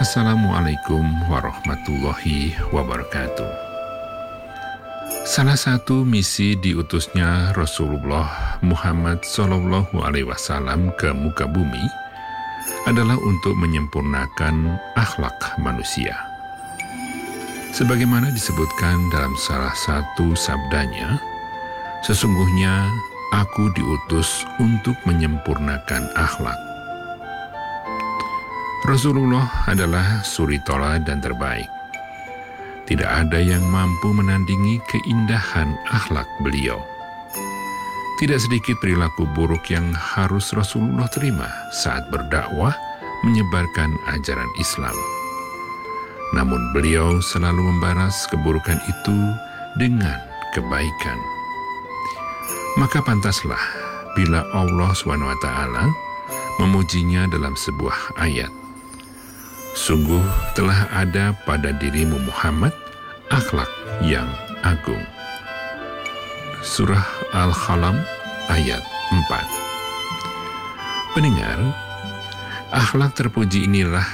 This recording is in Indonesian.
Assalamualaikum warahmatullahi wabarakatuh. Salah satu misi diutusnya Rasulullah Muhammad SAW ke muka bumi adalah untuk menyempurnakan akhlak manusia. Sebagaimana disebutkan dalam salah satu sabdanya, sesungguhnya aku diutus untuk menyempurnakan akhlak. Rasulullah adalah suri tauladan terbaik. Tidak ada yang mampu menandingi keindahan akhlak beliau. Tidak sedikit perilaku buruk yang harus Rasulullah terima saat berdakwah menyebarkan ajaran Islam. Namun beliau selalu membalas keburukan itu dengan kebaikan. Maka pantaslah bila Allah SWT memujinya dalam sebuah ayat. Sungguh telah ada pada dirimu Muhammad akhlak yang agung. Surah Al-Qalam ayat 4. Pendengar, akhlak terpuji inilah